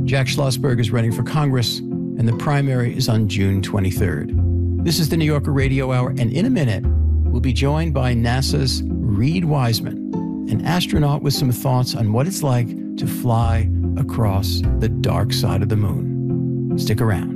Jack Schlossberg is running for Congress, and the primary is on June 23rd. This is the New Yorker Radio Hour, and in a minute, we'll be joined by NASA's Reid Wiseman, an astronaut with some thoughts on what it's like to fly across the dark side of the moon. Stick around.